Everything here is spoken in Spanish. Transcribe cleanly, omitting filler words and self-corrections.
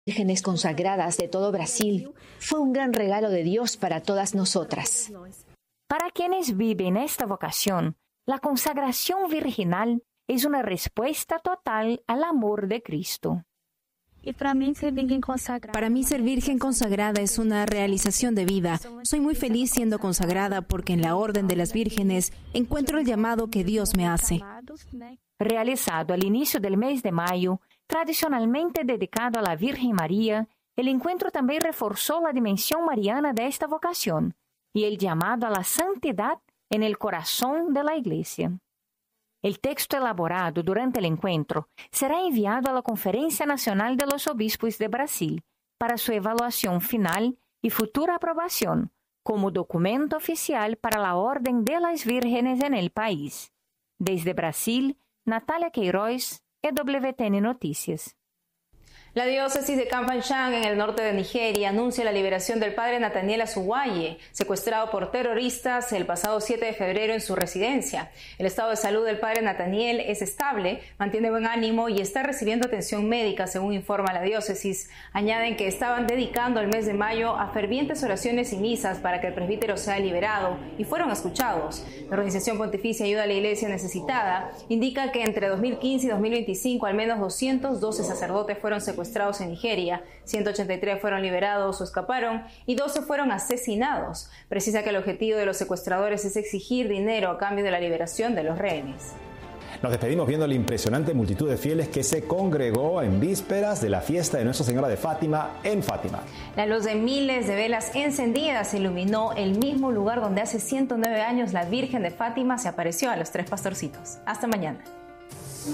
Vírgenes consagradas de todo Brasil fue un gran regalo de Dios para todas nosotras. Para quienes viven esta vocación, la consagración virginal es una respuesta total al amor de Cristo. Para mí, ser virgen consagrada es una realización de vida. Soy muy feliz siendo consagrada porque en la Orden de las Vírgenes encuentro el llamado que Dios me hace. Realizado al inicio del mes de mayo, tradicionalmente dedicado a la Virgen María, el encuentro también reforzó la dimensión mariana de esta vocación y el llamado a la santidad en el corazón de la Iglesia. El texto elaborado durante el encuentro será enviado a la Conferencia Nacional de los Obispos de Brasil para su evaluación final y futura aprobación como documento oficial para la Orden de las Vírgenes en el país. Desde Brasil, Natalia Queiroz, EWTN Noticias. La diócesis de Kafanchan, en el norte de Nigeria, anuncia la liberación del padre Nathaniel Azuwaye, secuestrado por terroristas el pasado 7 de febrero en su residencia. El estado de salud del padre Nathaniel es estable, mantiene buen ánimo y está recibiendo atención médica, según informa la diócesis. Añaden que estaban dedicando el mes de mayo a fervientes oraciones y misas para que el presbítero sea liberado y fueron escuchados. La Organización Pontificia Ayuda a la Iglesia Necesitada indica que entre 2015 y 2025 al menos 212 sacerdotes fueron secuestrados en Nigeria, 183 fueron liberados o escaparon y 12 fueron asesinados. Precisa que el objetivo de los secuestradores es exigir dinero a cambio de la liberación de los rehenes. Nos despedimos viendo la impresionante multitud de fieles que se congregó en vísperas de la fiesta de Nuestra Señora de Fátima en Fátima. La luz de miles de velas encendidas iluminó el mismo lugar donde hace 109 años la Virgen de Fátima se apareció a los tres pastorcitos. Hasta mañana.